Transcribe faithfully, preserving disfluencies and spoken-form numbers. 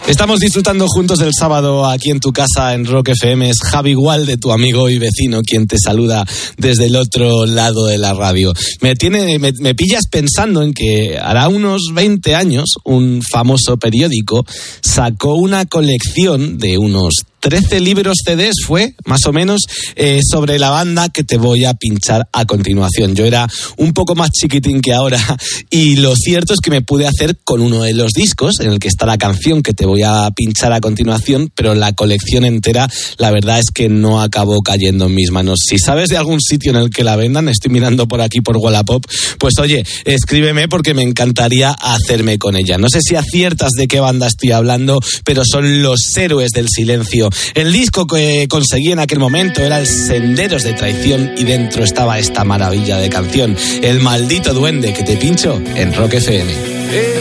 Estamos disfrutando juntos del sábado aquí en tu casa en Rock F M. Es Javi Gualde, tu amigo y vecino, quien te saluda desde el otro lado de la radio. Me, tiene, me, me pillas pensando en que hará unos veinte años un famoso periódico sacó una colección de unos trece libros C Ds, fue más o menos, eh, sobre la banda que te voy a pinchar a continuación. Yo era un poco más chiquitín que ahora y lo cierto es que me pude hacer con uno de los discos en el que está la canción que te voy a pinchar a continuación, pero la colección entera, la verdad es que no acabó cayendo en mis manos. Si sabes de algún sitio en el que la vendan, estoy mirando por aquí por Wallapop, pues oye, escríbeme porque me encantaría hacerme con ella. No sé si aciertas de qué banda estoy hablando, pero son Los Héroes del Silencio. El disco que conseguí en aquel momento era el Senderos de Traición y dentro estaba esta maravilla de canción, El Maldito Duende, que te pincho en Rock F M.